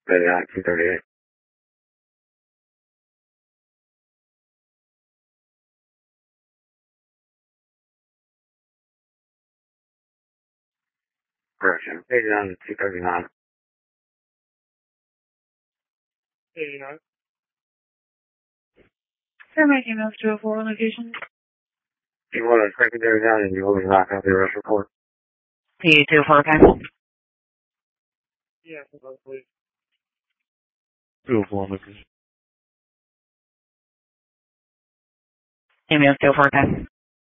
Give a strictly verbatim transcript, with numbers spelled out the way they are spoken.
thirty-nine, two thirty-eight. Correction. eighty-nine, two thirty-nine. eighty-nine. Sir, making those two oh four locations. You want a secondary down and you want to knock out the arrest report? P two oh four, okay. Yeah, please. two oh four, Lucas. Email two oh four, okay.